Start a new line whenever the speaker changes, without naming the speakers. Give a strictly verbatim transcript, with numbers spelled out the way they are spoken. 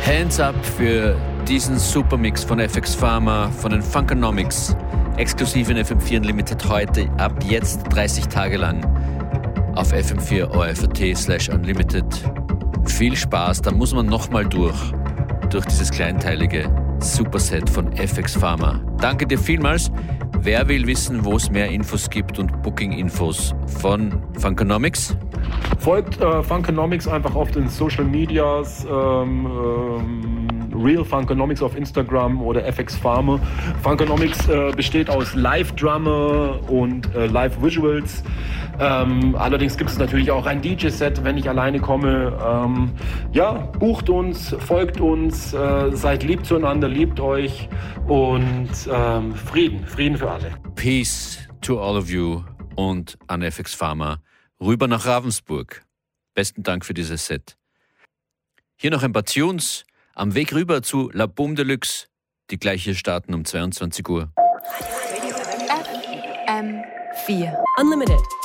Hands up für diesen Supermix von F X Pharma, von den Funkonomics, exklusiv in F M vier Unlimited heute, ab jetzt dreißig Tage lang auf F M vier O R F A T slash Unlimited. Viel Spaß, da muss man nochmal durch, durch dieses kleinteilige Superset von F X Pharma. Danke dir vielmals. Wer will wissen, wo es mehr Infos gibt und Booking-Infos von Funkonomics?
Folgt äh, Funkonomics einfach auf den Social Medias, ähm, ähm, Real Funkonomics auf Instagram oder F X Pharma. Funkonomics äh, besteht aus Live-Drummer und äh, Live-Visuals. Ähm, allerdings gibt es natürlich auch ein D J-Set, wenn ich alleine komme. Ähm, ja, bucht uns, folgt uns, äh, seid lieb zueinander, liebt euch und ähm, Frieden, Frieden für alle.
Peace to all of you und an F X Pharma. Rüber nach Ravensburg. Besten Dank für dieses Set. Hier noch ein paar Tunes. Am Weg rüber zu La Boom Deluxe. Die gleiche starten um zweiundzwanzig Uhr.
F M vier Unlimited.